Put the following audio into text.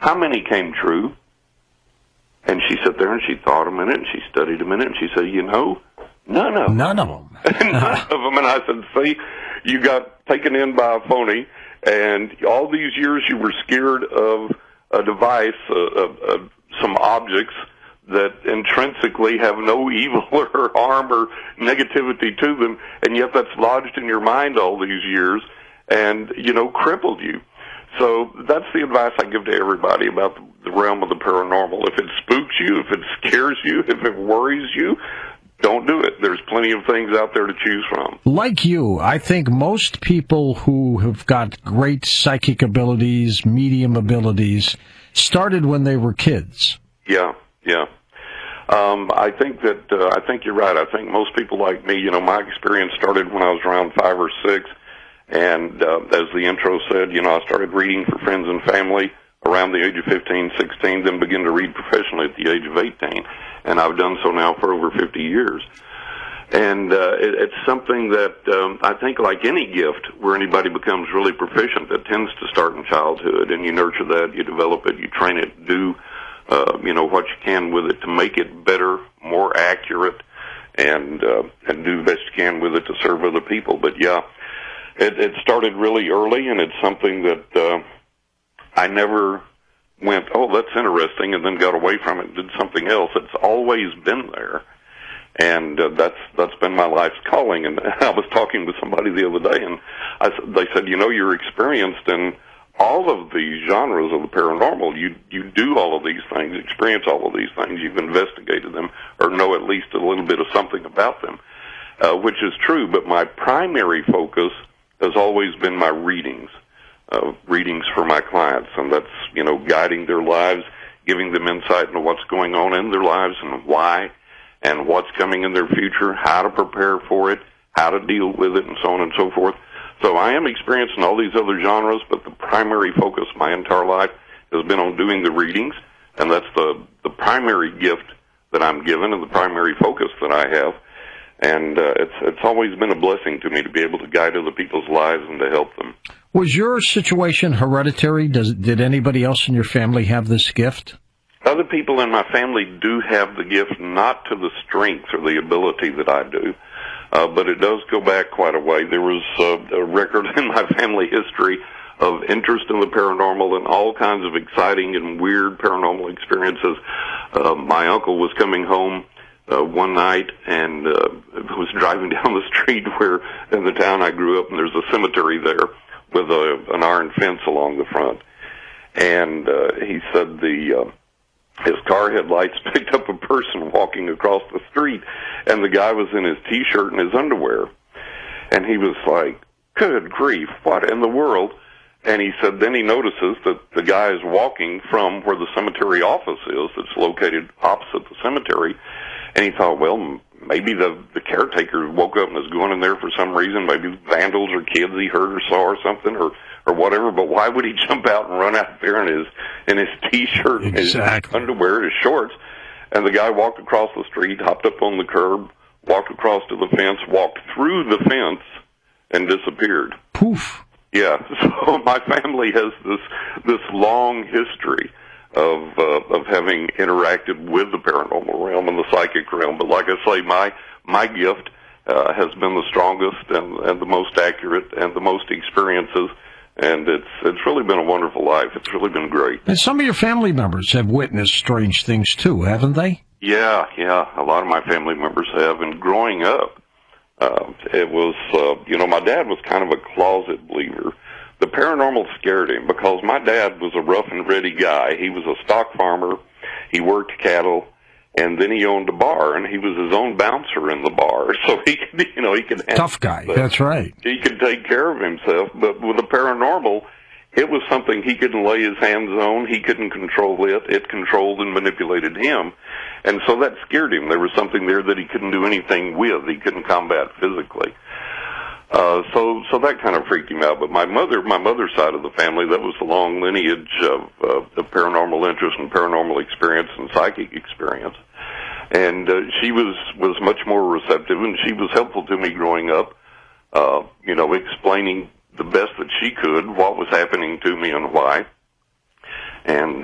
how many came true? And she sat there and she thought a minute and she studied a minute and she said, none of them. None of them. None of them. And I said, see, you got taken in by a phony, and all these years you were scared of a device, some objects that intrinsically have no evil or harm or negativity to them, and yet that's lodged in your mind all these years and, crippled you. So that's the advice I give to everybody about the realm of the paranormal. If it spooks you, if it scares you, if it worries you, don't do it. There's plenty of things out there to choose from. Like you, I think most people who have got great psychic abilities, medium abilities, started when they were kids. Yeah. I think you're right. I think most people like me, my experience started when I was around 5 or 6. And as the intro said, I started reading for friends and family around the age of 15, 16, then began to read professionally at the age of 18. And I've done so now for over 50 years. And it's something that I think, like any gift where anybody becomes really proficient, that tends to start in childhood. And you nurture that, you develop it, you train it, do what you can with it to make it better, more accurate, and do the best you can with it to serve other people. But, yeah, it started really early, and it's something that I never went, oh, that's interesting, and then got away from it and did something else. It's always been there, and that's been my life's calling. And I was talking with somebody the other day, and they said, you're experienced in all of these genres of the paranormal. You do all of these things, experience all of these things. You've investigated them or know at least a little bit of something about them, which is true. But my primary focus has always been my readings for my clients, and that's, guiding their lives, giving them insight into what's going on in their lives and why, and what's coming in their future, how to prepare for it, how to deal with it, and so on and so forth. So I am experienced in all these other genres, but the primary focus my entire life has been on doing the readings, and that's the primary gift that I'm given and the primary focus that I have. And it's always been a blessing to me to be able to guide other people's lives and to help them. Was your situation hereditary? Did anybody else in your family have this gift? Other people in my family do have the gift, not to the strength or the ability that I do, but it does go back quite a way. There was a record in my family history of interest in the paranormal and all kinds of exciting and weird paranormal experiences. My uncle was coming home one night and was driving down the street where, in the town I grew up, and there's a cemetery there with an iron fence along the front. And he said his car headlights picked up a person walking across the street, and the guy was in his T-shirt and his underwear. And he was like, good grief, what in the world? And he said then he notices that the guy is walking from where the cemetery office is, that's located opposite the cemetery. And he thought, well, maybe the caretaker woke up and is going in there for some reason, maybe vandals or kids he heard or saw or something, or whatever. But why would he jump out and run out there in his T-shirt and his underwear, his shorts? And the guy walked across the street, hopped up on the curb, walked across to the fence, walked through the fence, and disappeared. Poof. Yeah. So my family has this long history of having interacted with the paranormal realm and the psychic realm. But like I say, my gift has been the strongest and the most accurate and the most experiences, and it's really been a wonderful life. It's really been great. And some of your family members have witnessed strange things too, haven't they? Yeah. A lot of my family members have. And growing up, it was, my dad was kind of a closet believer. The paranormal scared him because my dad was a rough and ready guy. He was a stock farmer. He worked cattle, and then he owned a bar, and he was his own bouncer in the bar. So he could, he could handle tough guy. That's right. He could take care of himself. But with the paranormal, it was something he couldn't lay his hands on. He couldn't control it. It controlled and manipulated him. And so that scared him. There was something there that he couldn't do anything with. He couldn't combat physically. So that kind of freaked him out. But my mother's side of the family, that was the long lineage of paranormal interest and paranormal experience and psychic experience. And she was much more receptive, and she was helpful to me growing up, explaining the best that she could what was happening to me and why. And